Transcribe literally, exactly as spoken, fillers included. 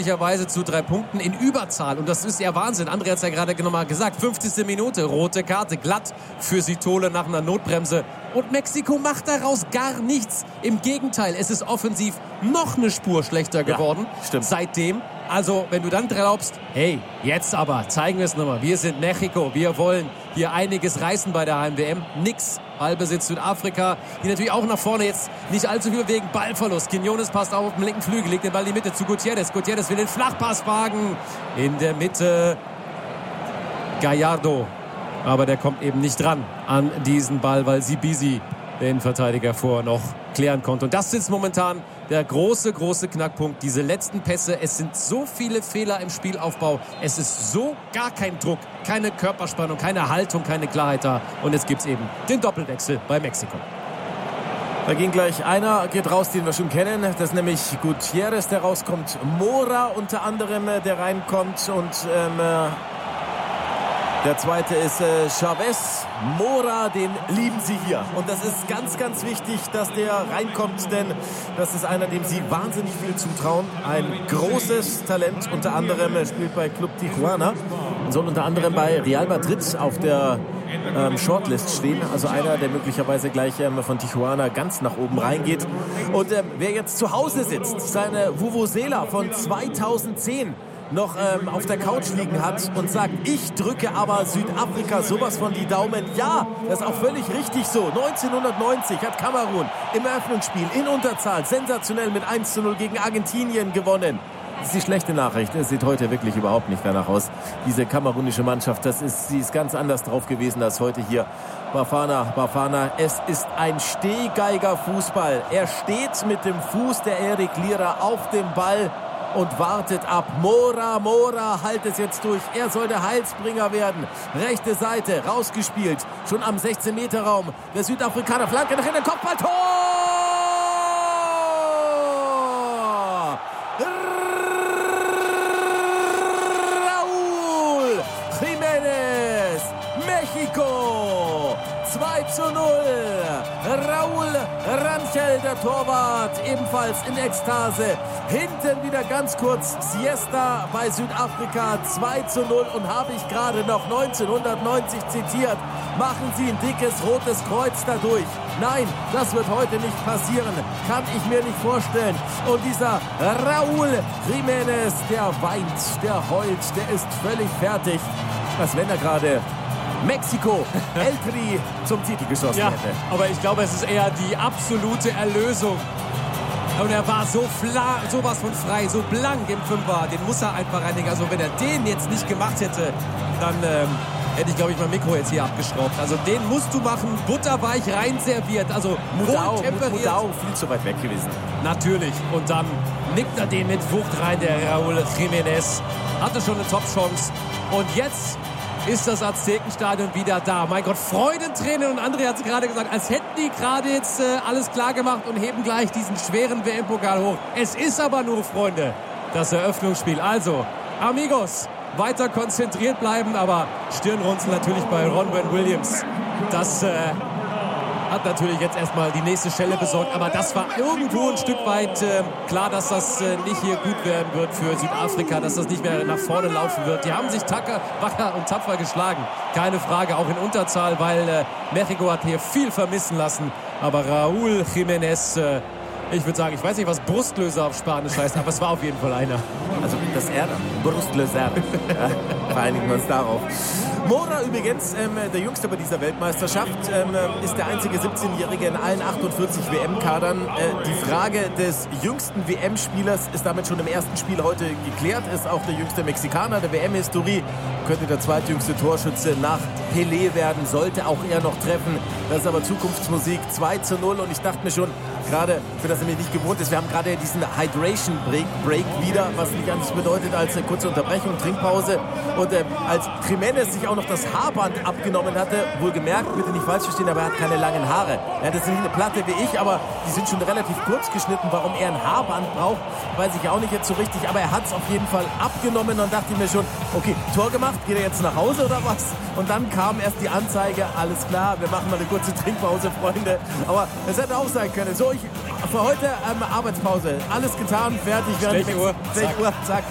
möglicherweise zu drei Punkten in Überzahl. Und das ist ja Wahnsinn. André hat es ja gerade nochmal gesagt. fünfzigste Minute, rote Karte, glatt für Sitole nach einer Notbremse. Und Mexiko macht daraus gar nichts. Im Gegenteil, es ist offensiv noch eine Spur schlechter geworden. Ja, stimmt. Seitdem. Also, wenn du dann glaubst, hey, jetzt aber, zeigen wir es nochmal. Wir sind Mexiko, wir wollen hier einiges reißen bei der Heim-W M. Nix. Ballbesitz Südafrika, die natürlich auch nach vorne jetzt nicht allzu viel bewegen. Ballverlust. Quinones passt auf den linken Flügel, legt den Ball in die Mitte zu Gutierrez. Gutierrez will den Flachpass wagen. In der Mitte Gallardo. Aber der kommt eben nicht dran an diesen Ball, weil Sibisi den Verteidiger vorher noch klären konnte. Und das ist momentan der große, große Knackpunkt. Diese letzten Pässe, es sind so viele Fehler im Spielaufbau. Es ist so gar kein Druck, keine Körperspannung, keine Haltung, keine Klarheit da. Und jetzt gibt es eben den Doppelwechsel bei Mexiko. Da ging gleich einer, geht raus, den wir schon kennen. Das ist nämlich Gutierrez, der rauskommt. Mora unter anderem, der reinkommt. Und ähm, der zweite ist äh, Chavez. Mora, den lieben sie hier. Und das ist ganz, ganz wichtig, dass der reinkommt, denn das ist einer, dem sie wahnsinnig viel zutrauen. Ein großes Talent, unter anderem spielt bei Club Tijuana und soll unter anderem bei Real Madrid auf der ähm, Shortlist stehen. Also einer, der möglicherweise gleich ähm, von Tijuana ganz nach oben reingeht. Und ähm, wer jetzt zu Hause sitzt, seine Vuvuzela von zweitausendzehn noch ähm, auf der Couch liegen hat und sagt, ich drücke aber Südafrika sowas von die Daumen. Ja, das ist auch völlig richtig so. neunzehnhundertneunzig hat Kamerun im Eröffnungsspiel in Unterzahl sensationell mit eins zu null gegen Argentinien gewonnen. Das ist die schlechte Nachricht. Es sieht heute wirklich überhaupt nicht danach aus. Diese kamerunische Mannschaft, das ist, sie ist ganz anders drauf gewesen als heute hier. Bafana, Bafana, es ist ein Stehgeiger-Fußball. Er steht mit dem Fuß der Erik Lira auf dem Ball und wartet ab. Mora, Mora, halt es jetzt durch. Er soll der Heilsbringer werden. Rechte Seite, rausgespielt. Schon am sechzehn Meter Raum. Der Südafrikaner, Flanke nach innen, Kopfballtor! Raúl Jiménez, Mexiko, zwei zu null. Raúl Rangel, der Torwart, ebenfalls in Ekstase. Hinten wieder ganz kurz Siesta bei Südafrika, zwei zu null. Und habe ich gerade noch neunzehnhundertneunzig zitiert. Machen Sie ein dickes rotes Kreuz dadurch. Nein, das wird heute nicht passieren. Kann ich mir nicht vorstellen. Und dieser Raúl Jiménez, der weint, der heult, der ist völlig fertig. Als wenn er gerade Mexiko, El Tri zum Titel geschossen ja, hätte. Aber ich glaube, es ist eher die absolute Erlösung. Und er war so fla, sowas von frei, so blank im Fünfer. Den muss er einfach reinigen. Also wenn er den jetzt nicht gemacht hätte, dann ähm, hätte ich, glaube ich, mein Mikro jetzt hier abgeschraubt. Also den musst du machen, butterweich rein serviert. Also Mudau, hochtemperiert. Mudau viel zu weit weg gewesen. Natürlich. Und dann nickt er den mit Wucht rein, der Raúl Jiménez. Hatte schon eine Top-Chance. Und jetzt ist das Aztekenstadion wieder da. Mein Gott, Freudentränen. Und André hat es gerade gesagt, als hätten die gerade jetzt äh, alles klar gemacht und heben gleich diesen schweren W M-Pokal hoch. Es ist aber nur, Freunde, das Eröffnungsspiel. Also, Amigos, weiter konzentriert bleiben, aber Stirnrunzeln natürlich bei Ronwen Williams. Das äh, hat natürlich jetzt erstmal die nächste Schelle besorgt, aber das war irgendwo ein Stück weit äh, klar, dass das äh, nicht hier gut werden wird für Südafrika, dass das nicht mehr nach vorne laufen wird. Die haben sich tacker, wacker und tapfer geschlagen, keine Frage, auch in Unterzahl, weil äh, Mexiko hat hier viel vermissen lassen, aber Raúl Jiménez, äh, ich würde sagen, ich weiß nicht, was Brustlöser auf Spanisch heißt, aber es war auf jeden Fall einer. Also das R, Brustlöser, ja, vereinigen wir uns darauf. Mora übrigens, ähm, der Jüngste bei dieser Weltmeisterschaft, ähm, ist der einzige siebzehnjährige in allen achtundvierzig W M-Kadern. Äh, die Frage des jüngsten W M-Spielers ist damit schon im ersten Spiel heute geklärt. Ist auch der jüngste Mexikaner der W M-Historie. Könnte der zweitjüngste Torschütze nach Pelé werden, sollte auch er noch treffen. Das ist aber Zukunftsmusik, zwei zu null. Und ich dachte mir schon, gerade für das er mir nicht gewohnt ist, wir haben gerade diesen Hydration Break, Break wieder, was nicht anders bedeutet als eine kurze Unterbrechung, Trinkpause. Und äh, als Jiménez sich auch noch das Haarband abgenommen hatte, wohlgemerkt, bitte nicht falsch verstehen, aber er hat keine langen Haare. Er hat jetzt nicht eine Platte wie ich, aber die sind schon relativ kurz geschnitten. Warum er ein Haarband braucht, weiß ich auch nicht jetzt so richtig, aber er hat es auf jeden Fall abgenommen und dachte mir schon, okay, Tor gemacht, geht er jetzt nach Hause oder was? Und dann kam erst die Anzeige, alles klar, wir machen mal eine kurze Trinkpause, Freunde. Aber es hätte auch sein können. So, ich für heute ähm, Arbeitspause. Alles getan, fertig. Stechuhr, Stechuhr, zack.